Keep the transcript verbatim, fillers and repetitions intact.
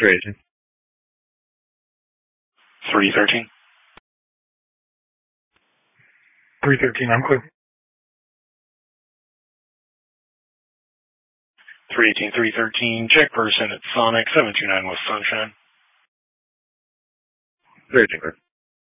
three eighteen. three thirteen. three thirteen, I'm clear. three eighteen, three thirteen, check person at Sonic, seven two nine West Sunshine. three eighteen, clear.